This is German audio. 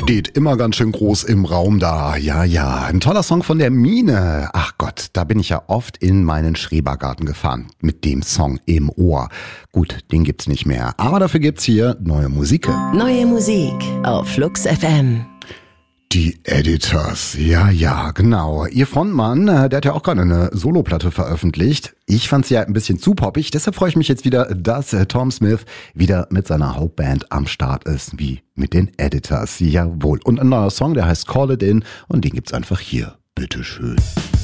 steht immer ganz schön groß im Raum da. Ja, ein toller Song von der Mine. Ach Gott, da bin ich ja oft in meinen Schrebergarten gefahren mit dem Song im Ohr. Gut, den gibt's nicht mehr, aber dafür gibt's hier neue Musik. Neue Musik auf Flux FM. Die Editors, ja, genau. Ihr Frontmann, der hat ja auch gerade eine Soloplatte veröffentlicht. Ich fand's ja ein bisschen zu poppig, deshalb freue ich mich jetzt wieder, dass Tom Smith wieder mit seiner Hauptband am Start ist, wie mit den Editors. Jawohl. Und ein neuer Song, der heißt Call It In und den gibt's einfach hier. Bitteschön.